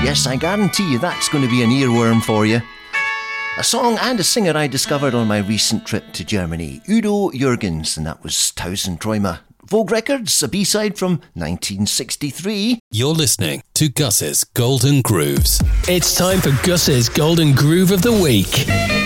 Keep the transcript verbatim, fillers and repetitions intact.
Yes, I guarantee you that's going to be an earworm for you. A song and a singer I discovered on my recent trip to Germany, Udo Jürgens, and that was Tausend Träume. Vogue Records, a B-side from nineteen sixty-three. You're listening to Gus's Golden Grooves. It's time for Gus's Golden Groove of the Week.